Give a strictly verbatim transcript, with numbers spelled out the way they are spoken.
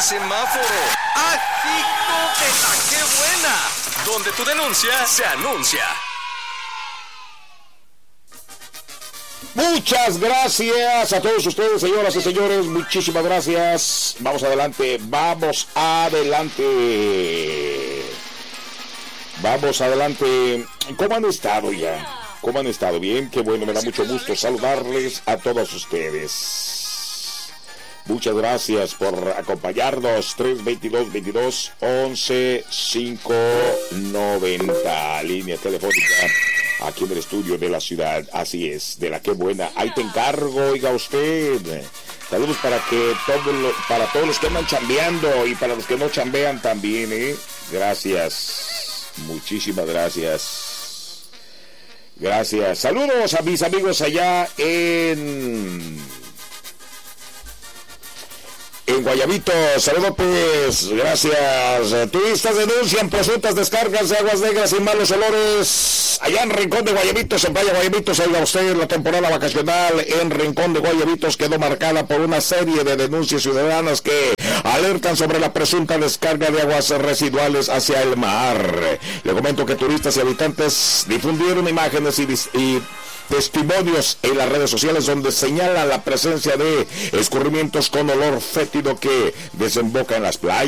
semáforo. ¡Ajito de la que buena! Donde tu denuncia se anuncia. Muchas gracias a todos ustedes, señoras y señores. Muchísimas gracias. Vamos adelante, vamos adelante. Vamos adelante. ¿Cómo han estado ya? ¿Cómo han estado? Bien, qué bueno, me da mucho gusto saludarles a todos ustedes. Muchas gracias por acompañarnos. tres veintidós, veintidós, once, cinco noventa. Línea telefónica aquí en el estudio de la ciudad. Así es, de la que buena. Ahí te encargo, oiga usted. Saludos para que todo lo, para todos los que andan chambeando y para los que no chambean también, ¿eh? Gracias. Muchísimas gracias. Gracias. Saludos a mis amigos allá en... En Guayabito. Saludos, pues. Gracias. Turistas denuncian presuntas descargas de aguas negras y malos olores allá en Rincón de Guayabitos, en Playa Guayabitos. Oiga usted, la temporada vacacional en Rincón de Guayabitos quedó marcada por una serie de denuncias ciudadanas que alertan sobre la presunta descarga de aguas residuales hacia el mar. Le comento que turistas y habitantes difundieron imágenes y, y testimonios en las redes sociales donde señalan la presencia de escurrimientos con olor fétido que desemboca en las playas.